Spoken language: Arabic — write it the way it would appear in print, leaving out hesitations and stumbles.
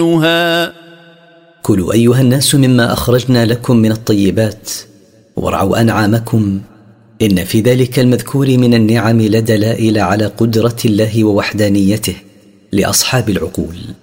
كلوا أيها الناس مما أخرجنا لكم من الطيبات وارعوا أنعامكم، إن في ذلك المذكور من النعم لدلائل على قدرة الله ووحدانيته لأصحاب العقول.